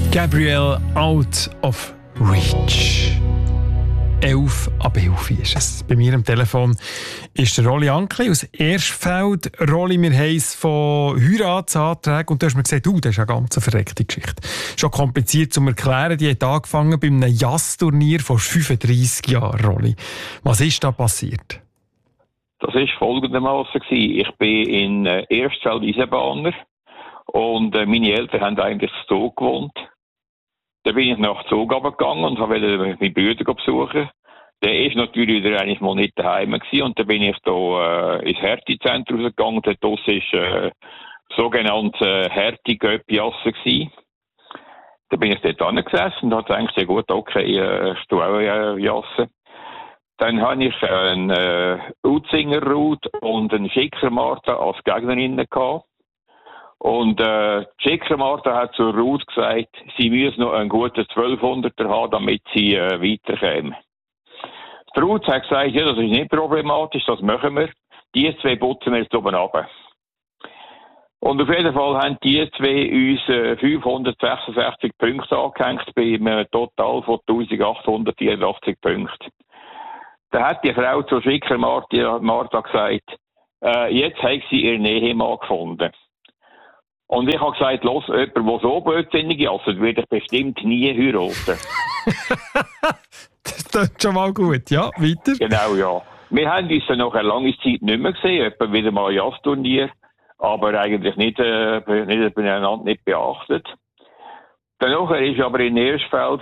Gabriel Out of Reach. 11 ab 11 ist es. Bei mir am Telefon ist der Rolli Ankli aus Erstfeld. Rolli, wir haben es von Heiratsanträgen und du hast mir gesagt, das ist eine ganz verreckte Geschichte. Schon kompliziert zu erklären. Die hat angefangen bei einem Jazzturnier vor 35 Jahren, Rolli. Was ist da passiert? Das war folgendermaßen. Ich bin in Erstfeld-Eisenbahner und meine Eltern haben eigentlich zu Zug gewohnt. Dann bin ich nach Zug runtergegangen und wollte meinen Bruder besuchen. Der ist natürlich wieder eigentlich mal nicht daheim gewesen. Und dann bin ich da ins Hertie-Zentrum gegangen. Dort war sogenannte Hertie-Göppi-Jasse gewesen. Dann bin ich dort angesessen und habe gedacht, ja gut, okay, ist du auch Jasse. Dann habe ich einen Utzinger-Ruth und einen Schicker-Martha als Gegnerinnen gehabt. Und Schicker-Martha hat zur Ruth gesagt, sie müsse noch einen guten 1200er haben, damit sie weiterkäme. Die Ruth hat gesagt, ja, das ist nicht problematisch, das machen wir. Die zwei putzen wir jetzt oben runter. Und auf jeden Fall haben die zwei uns 566 Punkte angehängt bei einem Total von 1884 Punkten. Da hat die Frau zur Schicker-Martha gesagt, jetzt hat sie ihren Ehemann gefunden. Und ich habe gesagt, los, jemand, der so blödsinnig ist, würde ich bestimmt nie heiraten. Das klingt schon mal gut, ja, weiter. Genau, ja. Wir haben uns dann nach einer langen Zeit nicht mehr gesehen, etwa wieder mal ein Jazzturnier, aber eigentlich nicht beieinander nicht beachtet. Danach ist aber in Erstfeld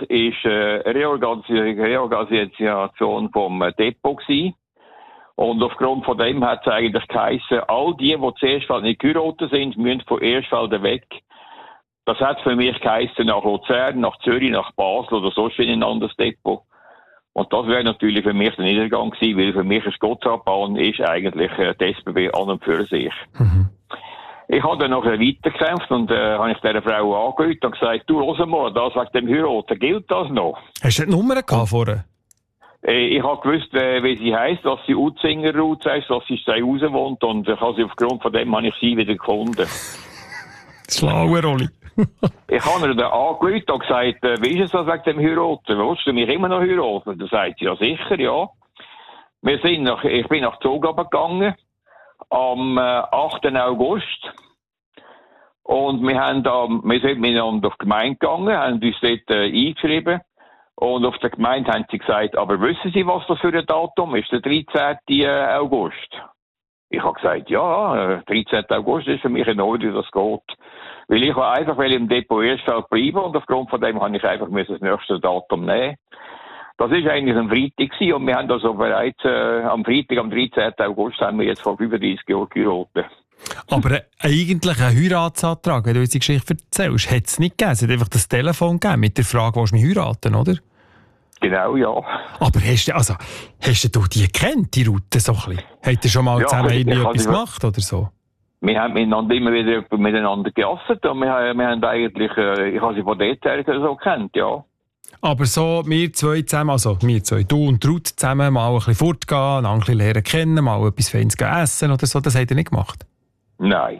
Reorganisation vom Depot gewesen. Und aufgrund von dem hat es eigentlich geheissen, all die zuerst nicht geheiratet sind, müssen von Erstfeld weg. Das hat für mich geheissen, nach Luzern, nach Zürich, nach Basel oder sonst in ein anderes Depot. Und das wäre natürlich für mich der Niedergang gewesen, weil für mich eine Gotthardbahn ist eigentlich die SBB an und für sich. Mhm. Ich habe dann noch weitergekämpft und habe ich dieser Frau angerufen und gesagt, du, hör mal, das wegen dem Heiraten, gilt das noch? Hast du die Nummer gehabt vorher? Ich habe gewusst, wie sie heisst, dass sie Utzinger Ruth heisst, dass sie raus wohnt und aufgrund von dem habe ich sie wieder gefunden. Schlaue Rolli. Ich habe ihr dann angerufen und gesagt, wie ist es das wegen dem Heiraten? Willst du mich immer noch heiraten? Dann sagt sie, ja sicher, ja. Ich bin nach Zug gegangen am 8. August. Und wir sind miteinander auf die Gemeinde gegangen, haben uns dort eingeschrieben. Und auf der Gemeinde haben sie gesagt, aber wissen Sie, was das für ein Datum ist? Der 13. August. Ich habe gesagt, ja, 13. August ist für mich in Ordnung, das geht. Weil ich einfach im Depot Erstfeld bleiben und aufgrund von dem habe ich einfach das nächste Datum nehmen. Das war eigentlich ein Freitag gewesen und wir haben also bereits am Freitag, am 13. August, haben wir jetzt vor 35 Jahren geheiratet. Aber eigentlich ein Heiratsantrag, wenn du unsere Geschichte erzählst, hat es nicht gegeben. Es hat einfach das Telefon gegeben mit der Frage, willst du mich heiraten, oder? Genau, ja. Aber hast du die gekannt, die Route so ein bisschen? Habt ihr schon mal zusammen etwas gemacht oder so? Wir haben miteinander immer wieder miteinander gejasset und wir haben eigentlich, ich habe sie von dort her so gekannt, ja. Aber so, wir zwei zusammen, also wir zwei, du und Ruth zusammen, mal ein bisschen fortgehen, ein bisschen lernen kennen, mal etwas Feines essen oder so, das habt ihr nicht gemacht? Nein.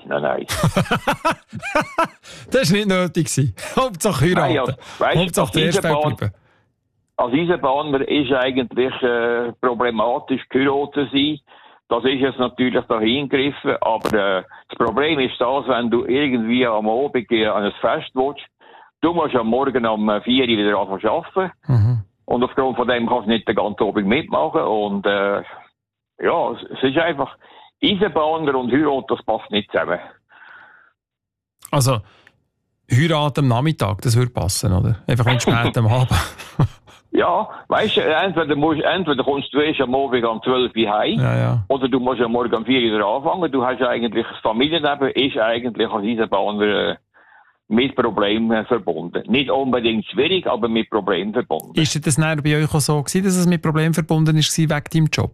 Das war nicht nötig. Hauptsache heiraten. Hauptsache der Erstfeld bleiben. Als Eisenbahner ist eigentlich problematisch geheiratet sein. Das ist jetzt natürlich dahin gegriffen, aber das Problem ist das, wenn du irgendwie am Abend an ein Fest willst, du musst am Morgen um 4 Uhr wieder anfangen zu arbeiten. Mhm. Und aufgrund von dem kannst du nicht den ganzen Abend mitmachen. Und ja, es ist einfach, Eisenbahner und Heirat, das passt nicht zusammen. Also, Heirat am Nachmittag, das würde passen, oder? Einfach nicht spät am Abend. Ja, weißt du, entweder kommst du erst am Abend um 12 Uhr heim, ja. Oder du musst am Morgen um 4 Uhr anfangen. Du hast eigentlich, das Familienleben ist eigentlich als Eisenbahner mit Problemen verbunden. Nicht unbedingt schwierig, aber mit Problemen verbunden. Ist das bei euch auch so gewesen, dass es mit Problemen verbunden war wegen deinem Job?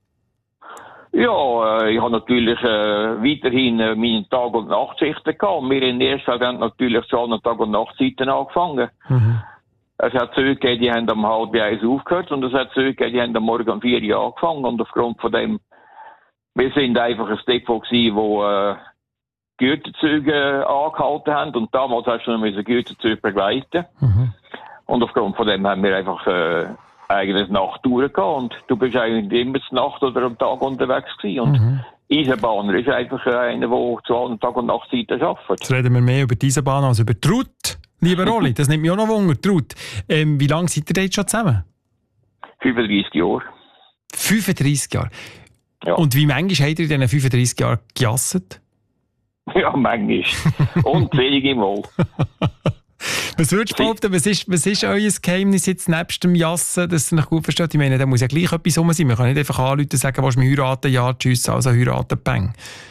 Ja, ich habe natürlich weiterhin meine Tag- und Nachtschichten gehabt. Wir in Erstfeld haben natürlich zu allen Tag- und Nachtzeiten angefangen. Mhm. Es hat Züge gegeben, die haben um 12:30 aufgehört und es hat Züge gegeben, die haben am Morgen um 4 Uhr angefangen und aufgrund von dem, wir sind einfach ein Depot gewesen, wo Güterzüge angehalten haben. Und damals hast du noch Güterzüge begleiten. Mhm. Und aufgrund von dem haben wir einfach eigentlich Nachttouren gehabt. Und du bist eigentlich immer zur Nacht oder am Tag unterwegs gewesen. Und Eisenbahner ist einfach einer, der zu allen Tag- und Nachtzeiten arbeitet. Jetzt reden wir mehr über die Eisenbahn als über die Route. Lieber Rolli, das nimmt mich auch noch Wunder. Die Route. Wie lange seid ihr da jetzt schon zusammen? 35 Jahre. 35 Jahre? Ja. Und wie manchmal habt ihr in diesen 35 Jahren gejasset? Ja, manchmal. Und wenige Mal. Was würdest du behaupten, was ist euer Geheimnis jetzt nebst dem Jassen, dass ihr euch gut versteht? Ich meine, da muss ja gleich etwas rum sein. Man kann nicht einfach anrufen und sagen, willst du mich heiraten? Ja, tschüss, also heiraten, bang.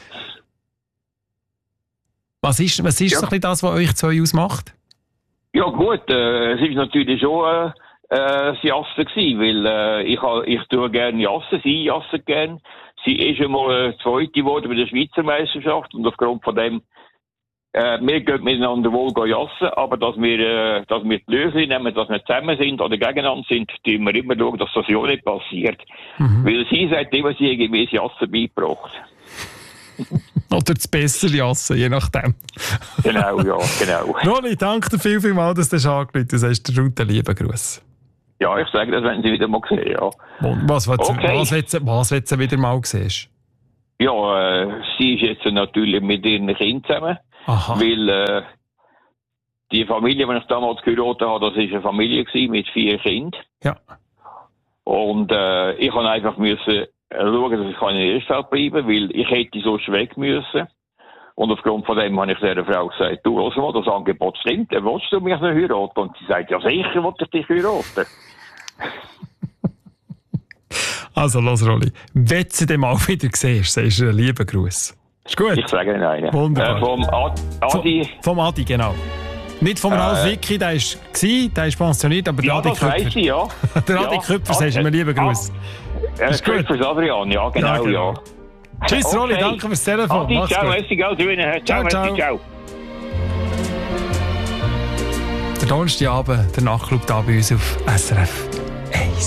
Was ist so ein bisschen das, was euch zwei ausmacht? Ja gut, es ist natürlich schon das Jassen gewesen, weil ich tue gerne Jassen, sie jassen gerne. Sie ist einmal Zweite geworden bei der Schweizer Meisterschaft und aufgrund von dem wir gehen miteinander wohl jassen, aber dass wir die Lösung nehmen, dass wir zusammen sind oder gegeneinander sind, tun wir immer schauen, dass das ja nicht passiert. Weil sie sagt immer, sie hat mir das Jassen beigebracht. Oder das bessere Jassen, je nachdem. Genau, ja, genau. Rolli, danke dir vielmals, dass du dich angerufen hast. Du sagst der Route lieben Gruß. Ja, ich sage das, wenn sie wieder mal sehen, ja. Was willst du wieder mal sehen? Ja, sie ist jetzt natürlich mit ihren Kindern zusammen. Aha. Weil die Familie, die ich damals geheiratet habe, das war eine Familie mit 4 Kindern. Ja. Und ich musste einfach schauen, dass ich in Erstfeld bleiben, weil ich hätte sonst weg müssen. Und aufgrund von dem habe ich der Frau gesagt, du, hör mal, das Angebot stimmt, willst du mich noch heiraten? Und sie sagt, ja sicher will ich dich heiraten. Also, los Rolli, wenn du den mal wieder siehst, sagst du einen lieben Gruß. Ist gut? Ich sage Ihnen einen. Wunderbar. Vom Adi. Vom Adi, genau. Nicht vom Ralf Wicki, der ist pensioniert, aber der Adi Köpfer. Weiss ich, ja. Der Adi Köpfer, sagst du mir lieben Gruß. Ist gut. Köpfer Adrian, ja, genau, ja. Tschüss, okay. Rolli, danke fürs Telefon. Adi, ciao, merci, ciao, ciao. Der Donnerstagabend, der Nachtclub da bei uns auf SRF.